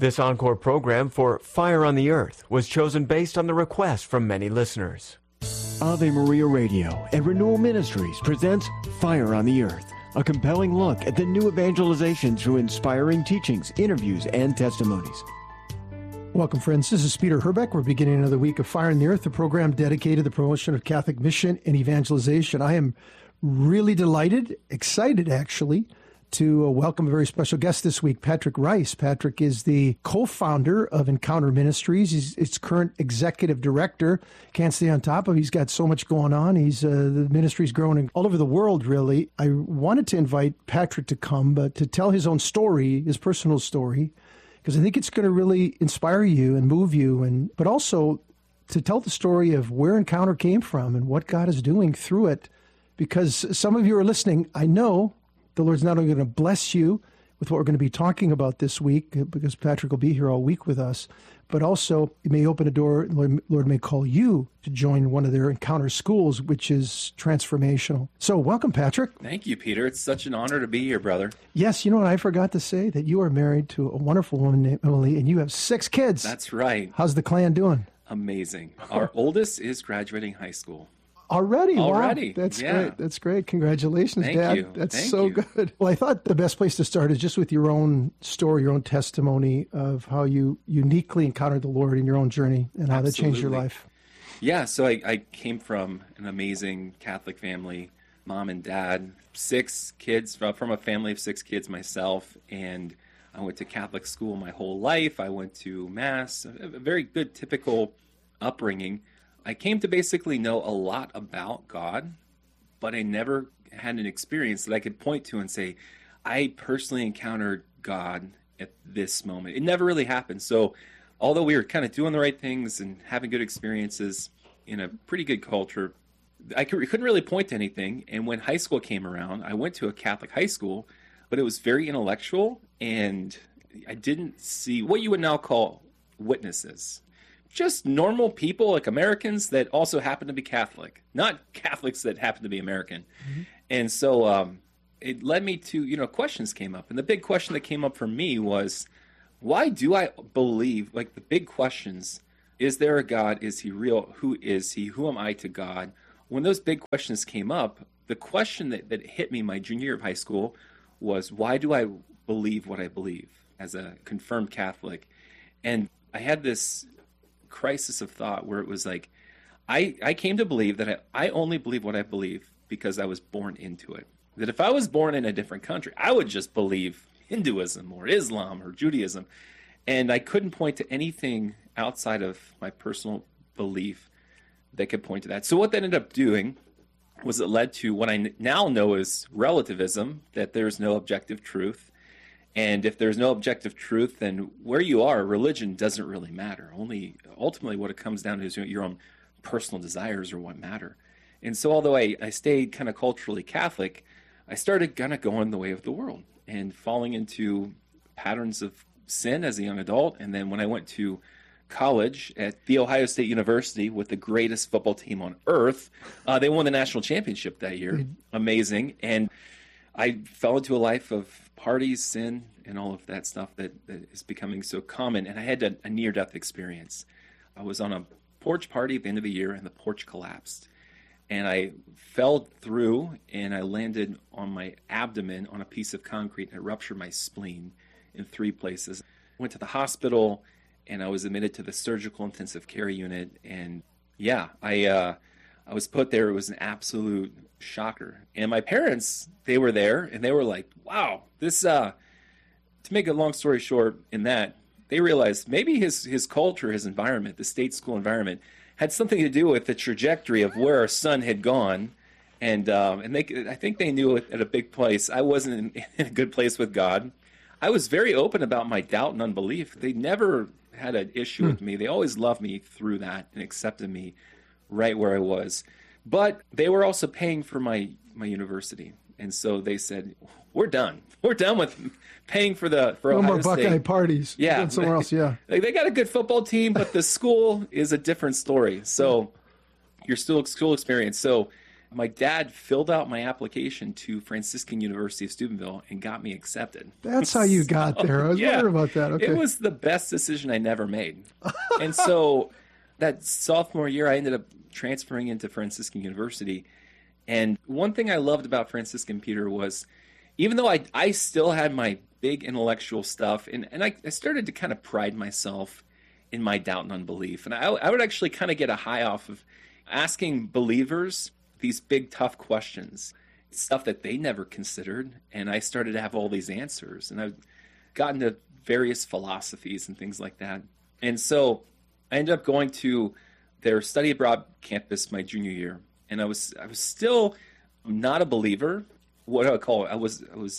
This encore program for Fire on the Earth was chosen based on the request from many listeners. Ave Maria Radio and Renewal Ministries presents Fire on the Earth, a compelling look at the new evangelization through inspiring teachings, interviews, and testimonies. Welcome, friends. This is Peter Herbeck. We're beginning another week of Fire on the Earth, a program dedicated to the promotion of Catholic mission and evangelization. I am really delighted, excited actually, to welcome a very special guest this week, Patrick Rice. Patrick is the co-founder of Encounter Ministries. He's its current executive director. Can't stay on top of it. He's got so much going on. The ministry's growing all over the world, really. I wanted to invite Patrick to come, but to tell his own story, his personal story, because I think it's going to really inspire you and move you, but also to tell the story of where Encounter came from and what God is doing through it. Because some of you are listening, I know the Lord's not only going to bless you with what we're going to be talking about this week, because Patrick will be here all week with us, but also it may open a door, Lord may call you to join one of their Encounter schools, which is transformational. So welcome, Patrick. Thank you, Peter. It's such an honor to be here, brother. Yes, you know what I forgot to say? That you are married to a wonderful woman named Emily, and you have 6 kids. That's right. How's the clan doing? Amazing. Our oldest is graduating high school. Already? Wow. That's great. That's great. Congratulations, Thank Dad. you. That's Thank so you. good. Well, I thought the best place to start is just with your own story, your own testimony of how you uniquely encountered the Lord in your own journey and how that changed your life. Yeah, so I came from an amazing Catholic family, mom and dad, 6 kids, from a family of 6 kids myself, and I went to Catholic school my whole life. I went to Mass, a very good, typical upbringing. I came to basically know a lot about God, but I never had an experience that I could point to and say, I personally encountered God at this moment. It never really happened. So although we were kind of doing the right things and having good experiences in a pretty good culture, I couldn't really point to anything. And when high school came around, I went to a Catholic high school, but it was very intellectual, and I didn't see what you would now call witnesses. Just normal people like Americans that also happen to be Catholic, not Catholics that happen to be American. Mm-hmm. And so it led me to, questions came up. And the big question that came up for me was, why do I believe, like the big questions, is there a God? Is he real? Who is he? Who am I to God? When those big questions came up, the question that hit me my junior year of high school was, why do I believe what I believe as a confirmed Catholic? And I had this crisis of thought where it was like, I came to believe that I only believe what I believe because I was born into it. That if I was born in a different country, I would just believe Hinduism or Islam or Judaism. And I couldn't point to anything outside of my personal belief that could point to that. So what that ended up doing was it led to what I now know as relativism, that there's no objective truth. And if there's no objective truth, then where you are, religion doesn't really matter. Only ultimately what it comes down to is your own personal desires are what matter. And so although I stayed kind of culturally Catholic, I started kind of going the way of the world and falling into patterns of sin as a young adult. And then when I went to college at The Ohio State University with the greatest football team on earth, they won the national championship that year. Amazing. And I fell into a life of parties, sin, and all of that stuff that is becoming so common. And I had a near-death experience. I was on a porch party at the end of the year, and the porch collapsed. And I fell through, and I landed on my abdomen on a piece of concrete, and it ruptured my spleen in 3 places. Went to the hospital, and I was admitted to the surgical intensive care unit. And yeah, I was put there. It was an absolute shocker. And my parents, they were there, and they were like, wow, this, to make a long story short in that, they realized maybe his culture, his environment, the state school environment, had something to do with the trajectory of where our son had gone. And I think they knew at a big place, I wasn't in a good place with God. I was very open about my doubt and unbelief. They never had an issue with me. They always loved me through that and accepted me right where I was. But they were also paying for my university. And so they said, we're done. We're done with paying for no Ohio more Buckeye State parties. Yeah. Somewhere else, yeah. They got a good football team, but the school is a different story. So your school experience. So my dad filled out my application to Franciscan University of Steubenville and got me accepted. That's how you got there. I was wondering about that. Okay. It was the best decision I never made. And so that sophomore year, I ended up transferring into Franciscan University. And one thing I loved about Franciscan, Peter, was even though I still had my big intellectual stuff, and I started to kind of pride myself in my doubt and unbelief. And I would actually kind of get a high off of asking believers these big, tough questions, stuff that they never considered. And I started to have all these answers. And I've gotten to various philosophies and things like that. And so I ended up going to their study abroad campus my junior year. And I was still not a believer. What do I call it?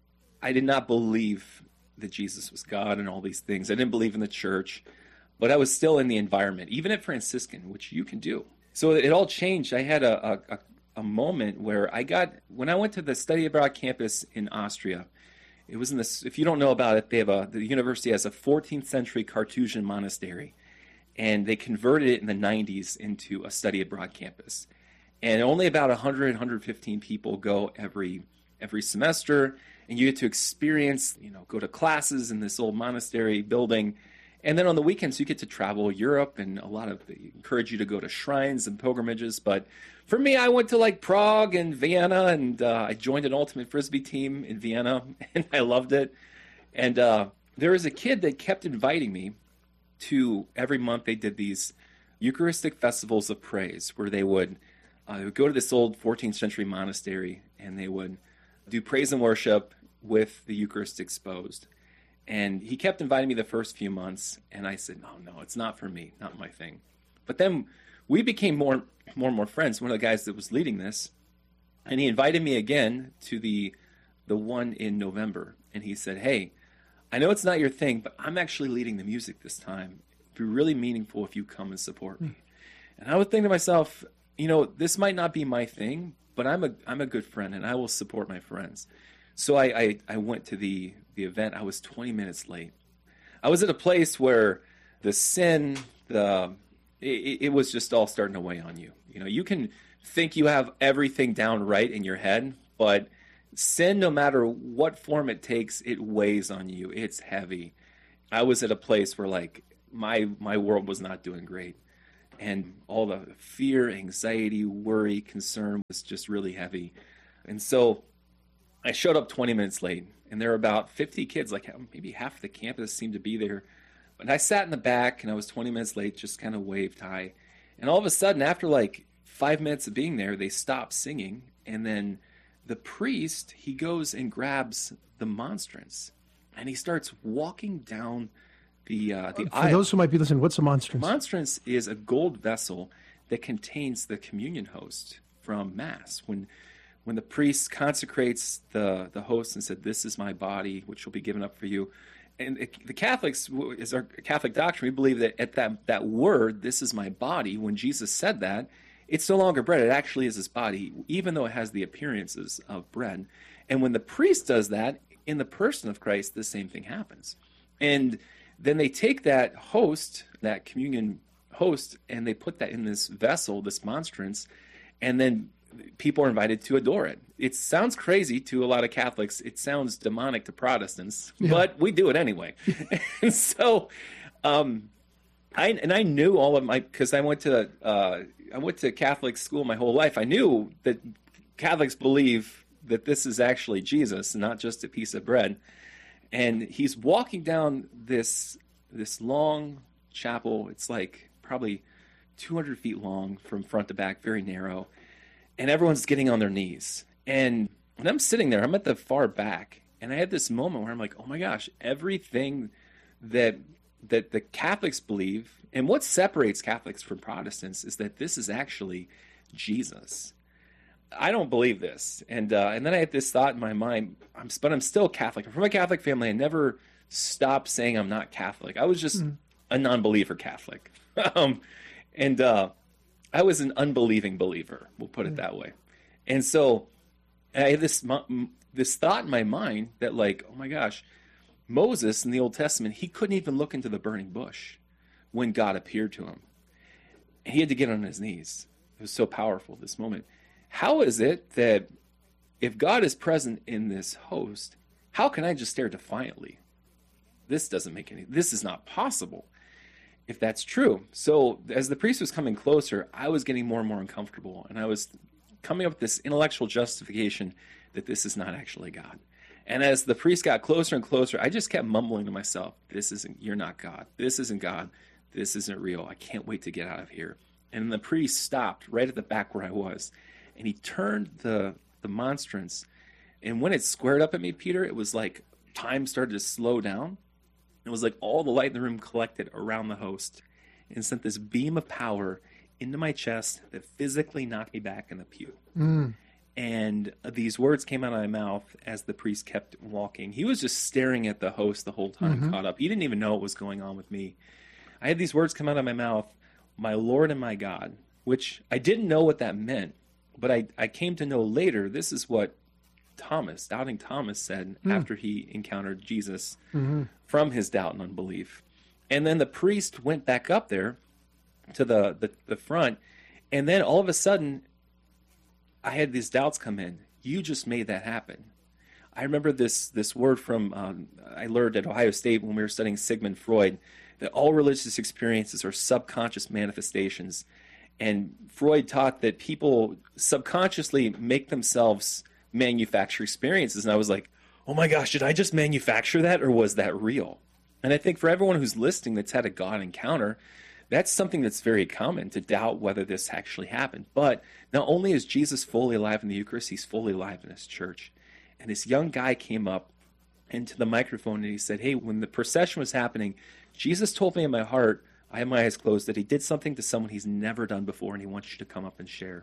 I did not believe that Jesus was God and all these things. I didn't believe in the church, but I was still in the environment, even at Franciscan, which you can do. So it all changed. I had a moment where when I went to the study abroad campus in Austria, it was in this, if you don't know about it, the university has a 14th century Carthusian monastery, and they converted it in the 90s into a study abroad campus. And only about 100, 115 people go every semester, and you get to experience, go to classes in this old monastery building. And then on the weekends, you get to travel Europe, and they encourage you to go to shrines and pilgrimages. But for me, I went to Prague and Vienna, and I joined an ultimate Frisbee team in Vienna, and I loved it. And there was a kid that kept inviting me to, every month they did these Eucharistic festivals of praise, where they would go to this old 14th century monastery, and they would do praise and worship with the Eucharist exposed. And he kept inviting me the first few months, and I said, no, it's not for me, not my thing. But then we became more and more friends. One of the guys that was leading this, and he invited me again to the one in November. And he said, hey, I know it's not your thing, but I'm actually leading the music this time. It'd be really meaningful if you come and support me. And I would think to myself, this might not be my thing, but I'm a good friend, and I will support my friends. So I went to the event. I was 20 minutes late. I was at a place where the sin, it was just all starting to weigh on you. You can think you have everything down right in your head, but sin, no matter what form it takes, it weighs on you. It's heavy. I was at a place where my world was not doing great. And all the fear, anxiety, worry, concern was just really heavy. And so I showed up 20 minutes late, and there were about 50 kids, maybe half the campus seemed to be there. But I sat in the back, and I was 20 minutes late, just kind of waved hi. And all of a sudden, after 5 minutes of being there, they stopped singing. And then the priest, he goes and grabs the monstrance, and he starts walking down the aisle. For those who might be listening, what's a monstrance? Monstrance is a gold vessel that contains the communion host from Mass. When the priest consecrates the host and said, "This is my body, which will be given up for you," and the Catholics, is our Catholic doctrine, we believe that at that word, "This is my body," when Jesus said that, it's no longer bread. It actually is his body, even though it has the appearances of bread. And when the priest does that, in the person of Christ, the same thing happens. And then they take that host, that communion host, and they put that in this vessel, this monstrance, and then people are invited to adore it. It sounds crazy to a lot of Catholics. It sounds demonic to Protestants, but we do it anyway. And so, I knew all of because I went to Catholic school my whole life. I knew that Catholics believe that this is actually Jesus, not just a piece of bread. And he's walking down this long chapel. It's probably 200 feet long from front to back, very narrow. And everyone's getting on their knees. And when I'm sitting there, I'm at the far back. And I had this moment where I'm like, oh my gosh, everything that the Catholics believe, and what separates Catholics from Protestants is that this is actually Jesus. I don't believe this. And then I had this thought in my mind, but I'm still Catholic. I'm from a Catholic family. I never stopped saying I'm not Catholic. I was just a non-believer Catholic. And I was an unbelieving believer, we'll put it that way. And so I had this thought in my mind that oh my gosh, Moses in the Old Testament, he couldn't even look into the burning bush when God appeared to him. And he had to get on his knees. It was so powerful, this moment. how is it that if God is present in this host, how can I just stare defiantly? This is not possible if that's true. So as the priest was coming closer, I was getting more and more uncomfortable, and I was coming up with this intellectual justification that this is not actually God. And as the priest got closer and closer, I just kept mumbling to myself, you're not God. This isn't God. This isn't real. I can't wait to get out of here. And the priest stopped right at the back where I was, and he turned the monstrance. And when it squared up at me, Peter, it was like time started to slow down. It was like all the light in the room collected around the host and sent this beam of power into my chest that physically knocked me back in the pew. And these words came out of my mouth as the priest kept walking. He was just staring at the host the whole time, caught up. He didn't even know what was going on with me. I had these words come out of my mouth, my Lord and my God, which I didn't know what that meant, but I came to know later. This is what Doubting Thomas said after he encountered Jesus from his doubt and unbelief. And then the priest went back up there to the front, and then all of a sudden, I had these doubts come in. You just made that happen. I remember this word from, I learned at Ohio State when we were studying Sigmund Freud, that all religious experiences are subconscious manifestations. And Freud taught that people subconsciously make themselves manufacture experiences. And I was like, oh my gosh, did I just manufacture that, or was that real? And I think for everyone who's listening that's had a God encounter, that's something that's very common, to doubt whether this actually happened. But not only is Jesus fully alive in the Eucharist, he's fully alive in his church. And this young guy came up into the microphone and he said, hey, when the procession was happening, Jesus told me in my heart, I had my eyes closed, that he did something to someone he's never done before, and he wants you to come up and share.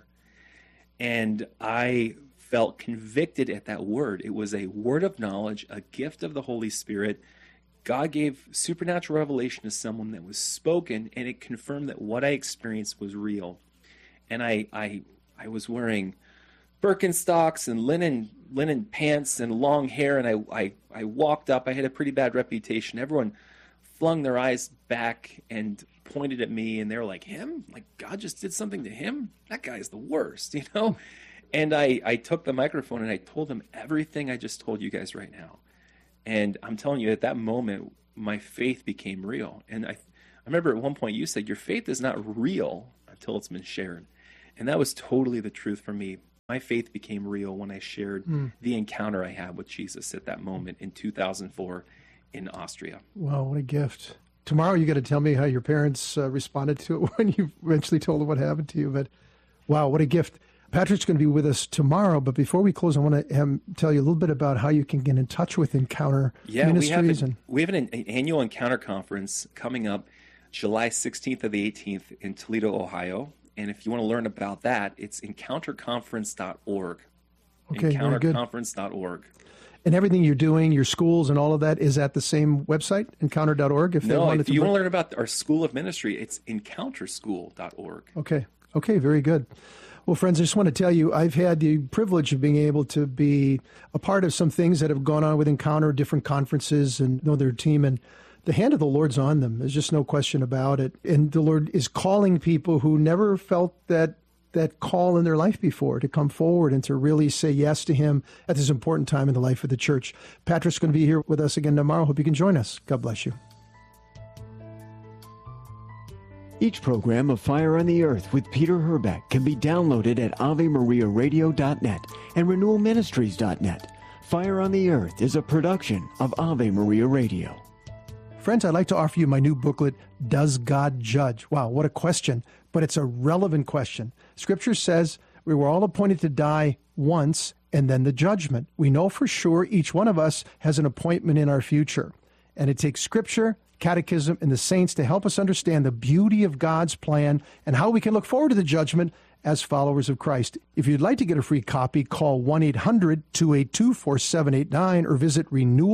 And I felt convicted at that word. It was a word of knowledge, a gift of the Holy Spirit. God gave supernatural revelation to someone that was spoken, and it confirmed that what I experienced was real. And I was wearing Birkenstocks and linen pants and long hair, and I walked up. I had a pretty bad reputation. Everyone flung their eyes back and pointed at me, and they were like, him? Like, God just did something to him? That guy's the worst, you know? And I took the microphone and I told them everything I just told you guys right now. And I'm telling you, at that moment, my faith became real. And I remember at one point you said, your faith is not real until it's been shared. And that was totally the truth for me. My faith became real when I shared the encounter I had with Jesus at that moment in 2004 in Austria. Wow, what a gift. Tomorrow you got to tell me how your parents responded to it when you eventually told them what happened to you. But wow, what a gift. Patrick's going to be with us tomorrow, but before we close, I want to tell you a little bit about how you can get in touch with Encounter Ministries. We have an annual Encounter Conference coming up July 16th to the 18th in Toledo, Ohio. And if you want to learn about that, it's encounterconference.org. Okay, encounterconference.org. And everything you're doing, your schools and all of that, is at the same website, encounter.org? If you want to learn about our School of Ministry, it's encounterschool.org. Okay, very good. Well, friends, I just want to tell you, I've had the privilege of being able to be a part of some things that have gone on with Encounter, different conferences, and know their team. And the hand of the Lord's on them. There's just no question about it. And the Lord is calling people who never felt that call in their life before to come forward and to really say yes to him at this important time in the life of the church. Patrick's going to be here with us again tomorrow. Hope you can join us. God bless you. Each program of Fire on the Earth with Peter Herbeck can be downloaded at AveMariaRadio.net and RenewalMinistries.net. Fire on the Earth is a production of Ave Maria Radio. Friends, I'd like to offer you my new booklet, Does God Judge? Wow, what a question, but it's a relevant question. Scripture says we were all appointed to die once and then the judgment. We know for sure each one of us has an appointment in our future. And it takes Scripture, Catechism, and the saints to help us understand the beauty of God's plan and how we can look forward to the judgment as followers of Christ. If you'd like to get a free copy, call 1-800-282-4789 or visit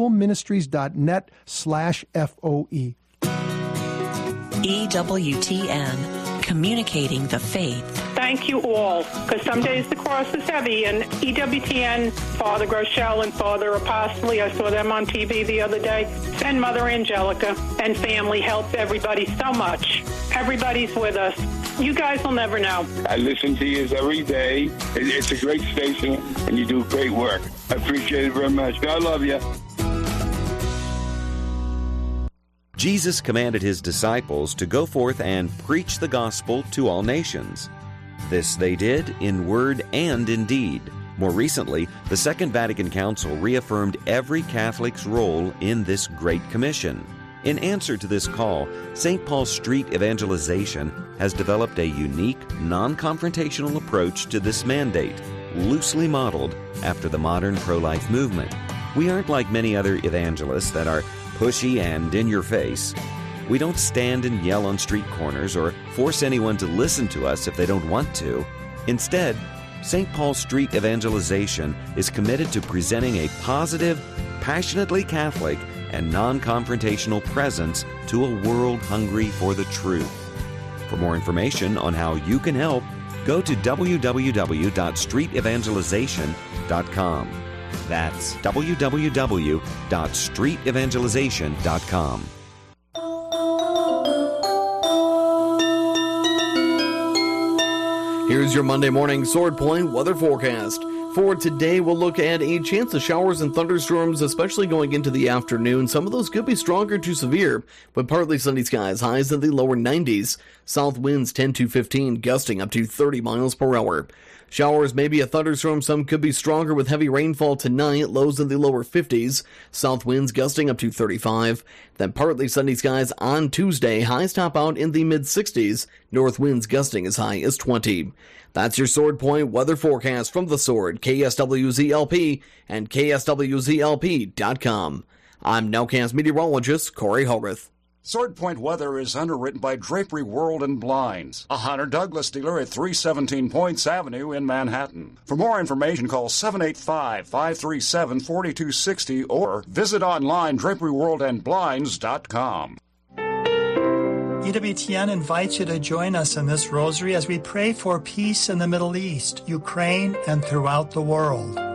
renewalministries.net/FOE. EWTN, communicating the faith. Thank you all, because some days the cross is heavy, and EWTN, Father Groeschel and Father Apostoli, I saw them on TV the other day, and Mother Angelica and family helped everybody so much. Everybody's with us. You guys will never know. I listen to you every day. It's a great station, and you do great work. I appreciate it very much. I love you. Jesus commanded his disciples to go forth and preach the gospel to all nations. This they did in word and in deed. More recently, the Second Vatican Council reaffirmed every Catholic's role in this Great Commission. In answer to this call, St. Paul Street Evangelization has developed a unique, non-confrontational approach to this mandate, loosely modeled after the modern pro-life movement. We aren't like many other evangelists that are pushy and in your face. We don't stand and yell on street corners or force anyone to listen to us if they don't want to. Instead, St. Paul Street Evangelization is committed to presenting a positive, passionately Catholic, and non-confrontational presence to a world hungry for the truth. For more information on how you can help, go to www.streetevangelization.com. That's www.streetevangelization.com. Here's your Monday morning Sword Point weather forecast. For today, we'll look at a chance of showers and thunderstorms, especially going into the afternoon. Some of those could be stronger to severe, but partly sunny skies, highs in the lower 90s. South winds 10 to 15, gusting up to 30 miles per hour. Showers, maybe a thunderstorm, some could be stronger with heavy rainfall tonight, lows in the lower 50s. South winds gusting up to 35. Then partly sunny skies on Tuesday, highs top out in the mid-60s. North winds gusting as high as 20. That's your Sword Point weather forecast from The Sword, KSWZLP, and KSWZLP.com. I'm Nowcast meteorologist Corey Hogarth. Sword Point weather is underwritten by Drapery World and Blinds, a Hunter Douglas dealer at 317 Points Avenue in Manhattan. For more information, call 785-537-4260 or visit online draperyworldandblinds.com. EWTN invites you to join us in this rosary as we pray for peace in the Middle East, Ukraine, and throughout the world.